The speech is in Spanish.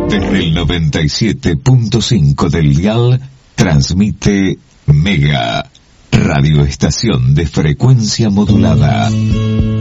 Desde el 97.5 del dial, transmite Mega, radioestación de frecuencia modulada.